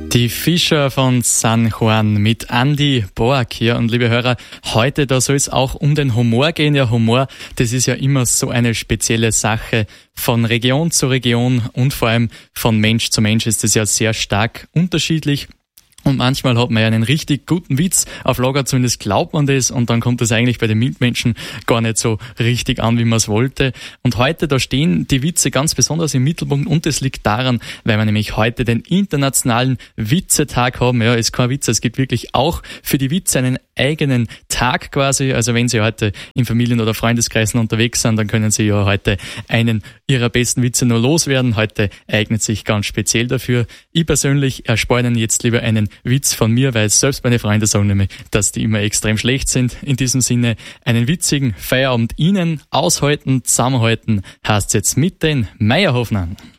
Die Fischer von San Juan mit Andy Borg hier. Und liebe Hörer, heute, da soll es auch um den Humor gehen. Ja, Humor, das ist ja immer so eine spezielle Sache. Von Region zu Region und vor allem von Mensch zu Mensch ist das ja sehr stark unterschiedlich. Und manchmal hat man ja einen richtig guten Witz auf Lager, zumindest glaubt man das, und dann kommt das eigentlich bei den Mitmenschen gar nicht so richtig an, wie man es wollte. Und heute, da stehen die Witze ganz besonders im Mittelpunkt, und das liegt daran, weil wir nämlich heute den internationalen Witzetag haben. Ja, ist kein Witz, es gibt wirklich auch für die Witze einen eigenen Tag quasi. Also wenn Sie heute in Familien- oder Freundeskreisen unterwegs sind, dann können Sie ja heute einen Ihrer besten Witze nur loswerden. Heute eignet sich ganz speziell dafür. Ich persönlich erspare Ihnen jetzt lieber einen Witz von mir, weil selbst meine Freunde sagen nämlich, dass die immer extrem schlecht sind. In diesem Sinne, einen witzigen Feierabend Ihnen aushalten, zusammenhalten, heißt jetzt mit den Meierhofnern.